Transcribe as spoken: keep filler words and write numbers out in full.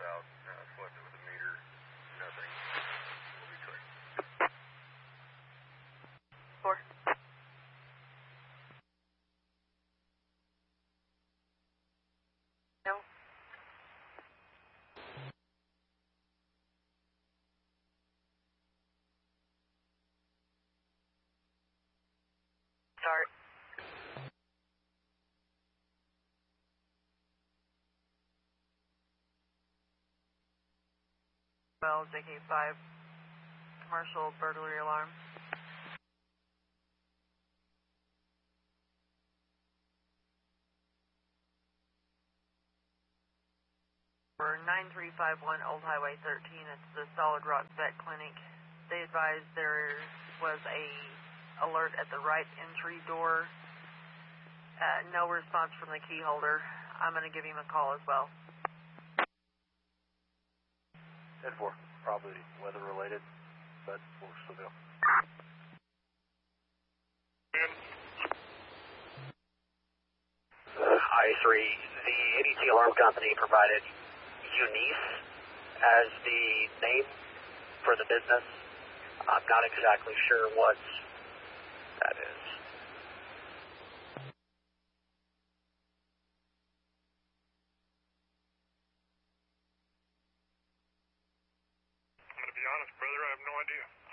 about, uh, selected with a meter, nothing. We'll be clear. Four. No. Start. Well, J K five, commercial burglary alarm. For nine three five one Old Highway thirteen, it's the Solid Rock Vet Clinic. They advised there was a alert at the right entry door. Uh, no response from the key holder. I'm going to give him a call as well. ten four, probably weather related, but we'll still go. I three, the A D T Alarm Company provided Eunice as the name for the business. I'm not exactly sure what that is. I'm going to be honest, brother, I have no idea.